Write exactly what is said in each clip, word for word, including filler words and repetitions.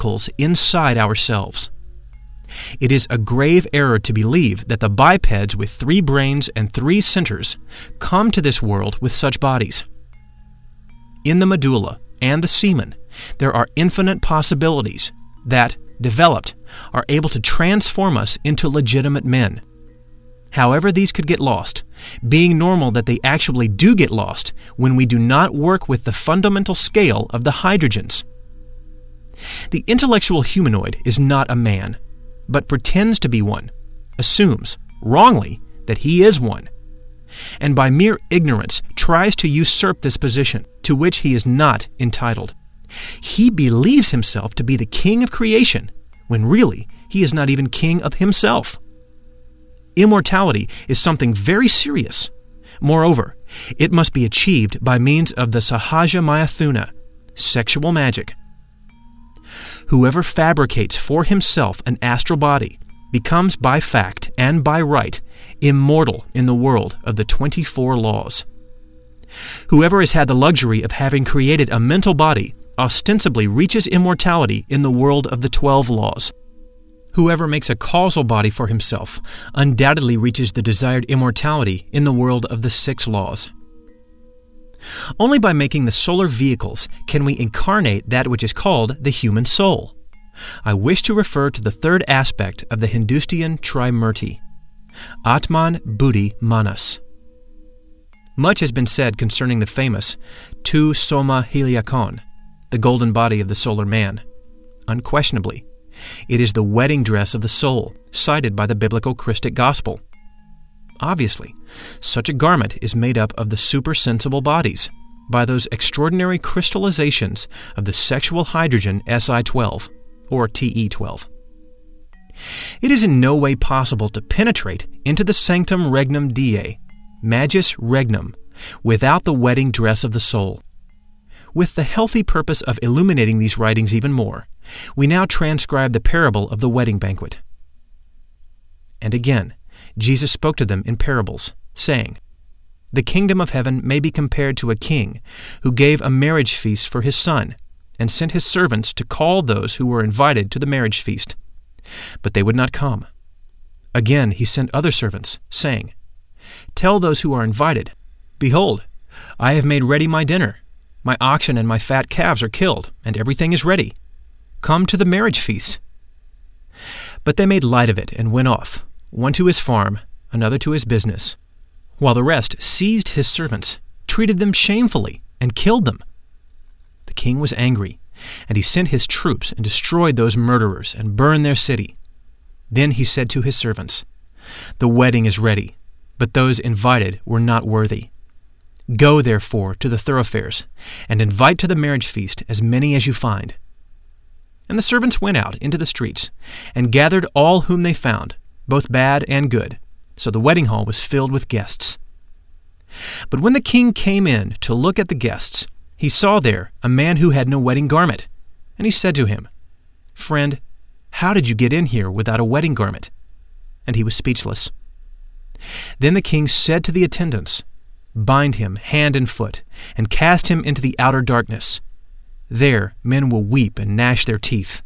vehicles inside ourselves. It is a grave error to believe that the bipeds with three brains and three centers come to this world with such bodies. In the medulla and the semen, there are infinite possibilities that, developed, are able to transform us into legitimate men. However these could get lost, being normal that they actually do get lost when we do not work with the fundamental scale of the hydrogens. The intellectual humanoid is not a man, but pretends to be one, assumes, wrongly, that he is one, and by mere ignorance tries to usurp this position, to which he is not entitled. He believes himself to be the king of creation, when really he is not even king of himself. Immortality is something very serious. Moreover, it must be achieved by means of the Sahaja Mayathuna, sexual magic. Whoever fabricates for himself an astral body becomes by fact and by right immortal in the world of the twenty-four laws. Whoever has had the luxury of having created a mental body ostensibly reaches immortality in the world of the twelve laws. Whoever makes a causal body for himself undoubtedly reaches the desired immortality in the world of the six laws. Only by making the solar vehicles can we incarnate that which is called the human soul. I wish to refer to the third aspect of the Hindustian Trimurti, Atman Buddhi Manas. Much has been said concerning the famous Tu Soma Heliakon, the golden body of the solar man. Unquestionably, it is the wedding dress of the soul, cited by the biblical Christic gospel. Obviously, such a garment is made up of the supersensible bodies, by those extraordinary crystallizations of the sexual hydrogen S I twelve, or T E twelve. It is in no way possible to penetrate into the sanctum regnum Dei, magis regnum, without the wedding dress of the soul. With the healthy purpose of illuminating these writings even more, we now transcribe the parable of the wedding banquet. And again, Jesus spoke to them in parables, saying, "The kingdom of heaven may be compared to a king who gave a marriage feast for his son, and sent his servants to call those who were invited to the marriage feast. But they would not come. Again he sent other servants, saying, 'Tell those who are invited, Behold, I have made ready my dinner. My oxen and my fat calves are killed, and everything is ready. Come to the marriage feast.' But they made light of it and went off, one to his farm, another to his business, while the rest seized his servants, treated them shamefully, and killed them. The king was angry, and he sent his troops and destroyed those murderers and burned their city. Then he said to his servants, 'The wedding is ready, but those invited were not worthy. Go, therefore, to the thoroughfares, and invite to the marriage feast as many as you find.' And the servants went out into the streets, and gathered all whom they found, both bad and good, so the wedding hall was filled with guests. But when the king came in to look at the guests, he saw there a man who had no wedding garment, and he said to him, 'Friend, how did you get in here without a wedding garment?' And he was speechless. Then the king said to the attendants, 'Bind him hand and foot, and cast him into the outer darkness. There men will weep and gnash their teeth.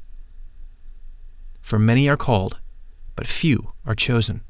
For many are called, but few are chosen.'"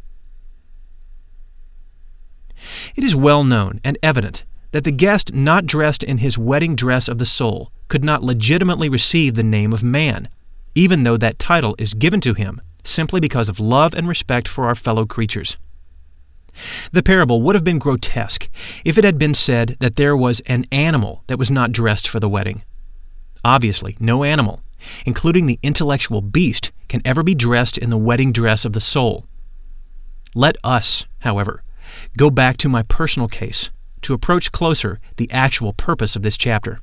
It is well known and evident that the guest not dressed in his wedding dress of the soul could not legitimately receive the name of man, even though that title is given to him simply because of love and respect for our fellow creatures. The parable would have been grotesque if it had been said that there was an animal that was not dressed for the wedding. Obviously, no animal, including the intellectual beast, can ever be dressed in the wedding dress of the soul. Let us, however, go back to my personal case to approach closer the actual purpose of this chapter.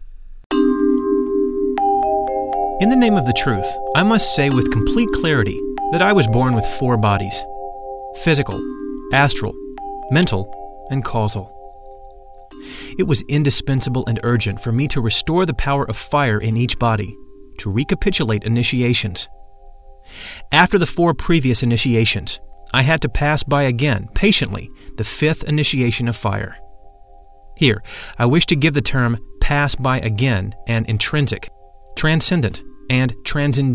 In the name of the truth, I must say with complete clarity that I was born with four bodies: physical, astral, mental, and causal. It was indispensable and urgent for me to restore the power of fire in each body, to recapitulate initiations. After the four previous initiations, I had to pass by again, patiently, the fifth initiation of fire. Here, I wish to give the term pass by again an intrinsic, transcendent, and transcendent